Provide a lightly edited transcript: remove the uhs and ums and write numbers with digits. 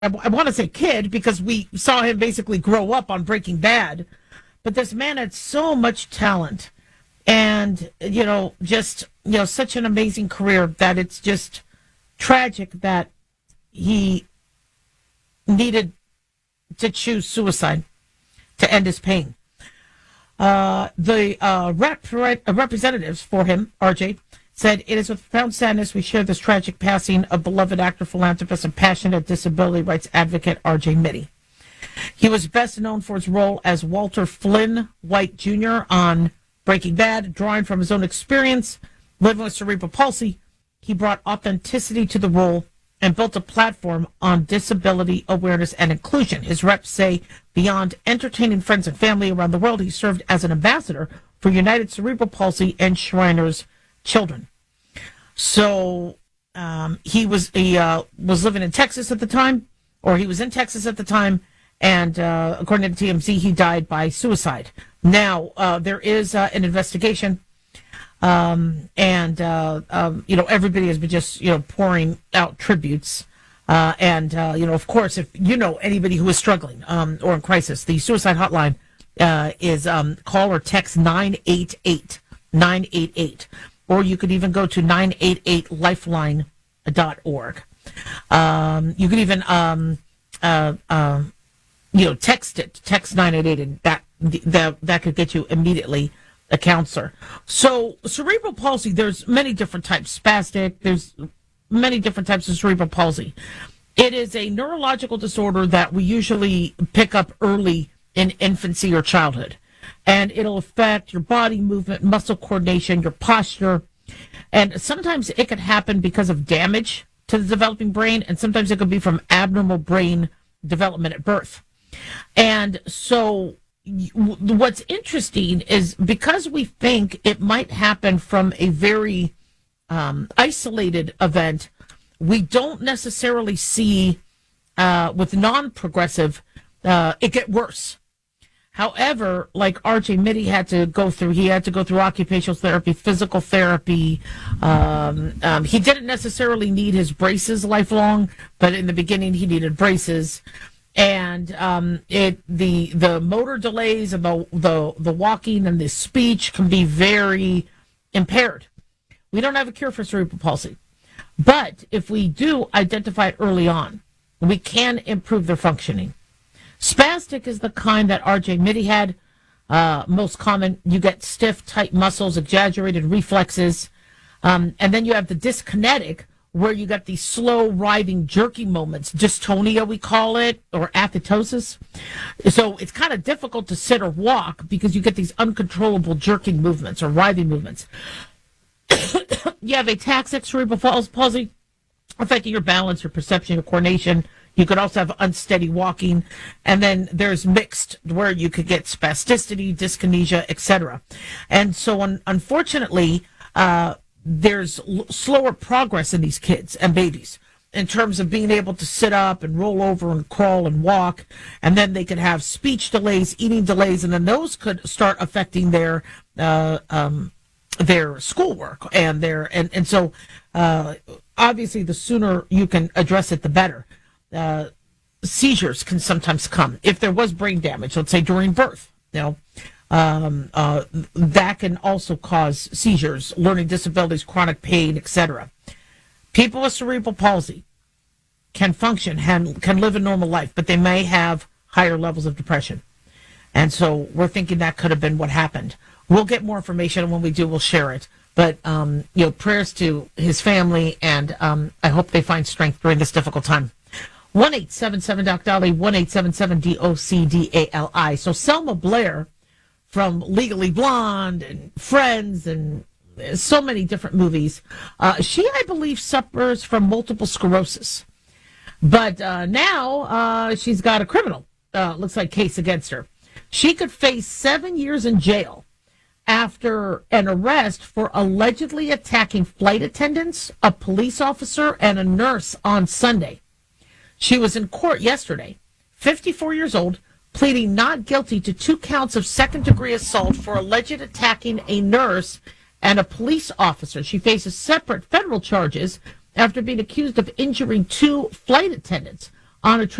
I want to say kid because we saw him basically grow up on Breaking Bad. But this man had so much talent and, just, such an amazing career that it's just tragic that he needed to choose suicide to end his pain. The representatives for him, RJ, said, "It is with profound sadness we share this tragic passing of beloved actor, philanthropist, and passionate disability rights advocate R.J. Mitte. He was best known for his role as Walter Flynn White Jr. on Breaking Bad. Drawing from his own experience living with cerebral palsy, he brought authenticity to the role and built a platform on disability awareness and inclusion. His reps say beyond entertaining friends and family around the world, he served as an ambassador for United Cerebral Palsy and Shriners Children." So he was living in Texas at the time, or he was in Texas at the time, and according to TMZ, he died by suicide. Now there is an investigation, and everybody has been just pouring out tributes, and of course, if you know anybody who is struggling or in crisis, the suicide hotline is call or text 988. Or you could even go to 988lifeline.org. You could even, text it, text 988, and that could get you immediately a counselor. So cerebral palsy, there's many different types. Spastic, there's many different types of cerebral palsy. It is a neurological disorder that we usually pick up early in infancy or childhood. And it'll affect your body movement, muscle coordination, your posture. And sometimes it could happen because of damage to the developing brain, and sometimes it could be from abnormal brain development at birth. And so what's interesting is because we think it might happen from a very isolated event, we don't necessarily see with non-progressive it get worse. However, like R.J. Mitte had to go through occupational therapy, physical therapy. He didn't necessarily need his braces lifelong, but in the beginning he needed braces. And the motor delays and the walking and the speech can be very impaired. We don't have a cure for cerebral palsy, but if we do identify it early on, we can improve their functioning. Spastic is the kind that R.J. Mitte had. Most common, you get stiff, tight muscles, exaggerated reflexes. And then you have the dyskinetic, where you got these slow, writhing, jerky moments. Dystonia, we call it, or athetosis. So it's kind of difficult to sit or walk because you get these uncontrollable jerking movements or writhing movements. You have ataxic cerebral palsy, affecting your balance, your perception, your coordination. You could also have unsteady walking, and then there's mixed, where you could get spasticity, dyskinesia, etc. And so, unfortunately, there's slower progress in these kids and babies in terms of being able to sit up and roll over and crawl and walk, and then they could have speech delays, eating delays, and then those could start affecting their schoolwork and so obviously the sooner you can address it, the better. Seizures can sometimes come if there was brain damage, let's say during birth. That can also cause seizures, learning disabilities, chronic pain, etc. People with cerebral palsy can function, can live a normal life, but they may have higher levels of depression. And so we're thinking that could have been what happened. We'll get more information, and when we do, we'll share it. But, prayers to his family, and I hope they find strength during this difficult time. 1-877-DOC-DALI, 1-877-DOC-DALI. So Selma Blair from Legally Blonde and Friends and so many different movies, she, I believe, suffers from multiple sclerosis. But now she's got a criminal, looks like, case against her. She could face 7 years in jail after an arrest for allegedly attacking flight attendants, a police officer, and a nurse on Sunday. She was in court yesterday, 54 years old, pleading not guilty to 2 counts of second-degree assault for alleged attacking a nurse and a police officer. She faces separate federal charges after being accused of injuring 2 flight attendants on a